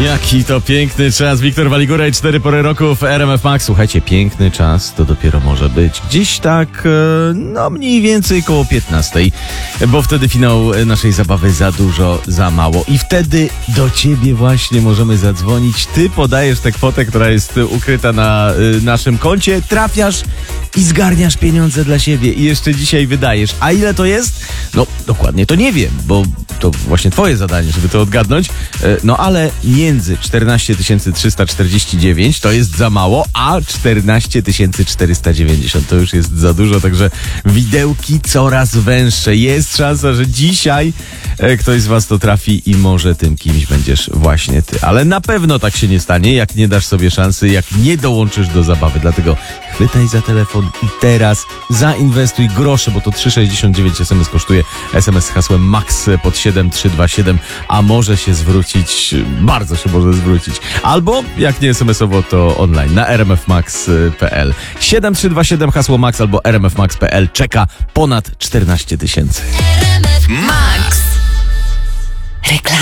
Jaki to piękny czas. Wiktor Waligura i 4 pory roku w RMF Max. Słuchajcie, piękny czas to dopiero może być gdzieś tak, no mniej więcej koło 15, bo wtedy finał naszej zabawy Za dużo, za mało. I wtedy do ciebie właśnie możemy zadzwonić. Ty podajesz tę kwotę, która jest ukryta na naszym koncie, trafiasz i zgarniasz pieniądze dla siebie i jeszcze dzisiaj wydajesz. A ile to jest? No dokładnie to nie wiem, bo to właśnie twoje zadanie, żeby to odgadnąć. No ale między 14 349 to jest za mało, a 14 490 to już jest za dużo, także widełki coraz węższe. Jest szansa, że dzisiaj ktoś z was to trafi i może tym kimś będziesz właśnie ty. Ale na pewno tak się nie stanie, jak nie dasz sobie szansy, jak nie dołączysz do zabawy. Dlatego chwytaj za telefon i teraz zainwestuj grosze, bo to 3,69 SMS kosztuje. SMS z hasłem MAX pod 7327, a może się zwrócić, bardzo się może zwrócić. Albo jak nie SMS-owo, to online na rmfmax.pl. 7327 hasło MAX albo rmfmax.pl. Czeka ponad 14 000. RMF Max. Reklama.